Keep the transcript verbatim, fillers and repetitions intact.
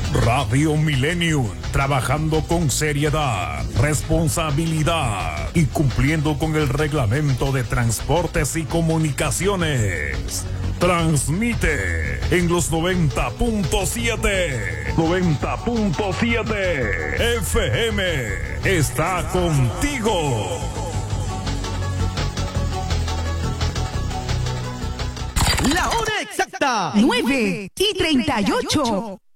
Radio Millennium, trabajando con seriedad, responsabilidad y cumpliendo con el reglamento de transportes y comunicaciones. Transmite en los noventa punto siete. noventa punto siete F M. Está contigo. La hora exacta, nueve y treinta y ocho.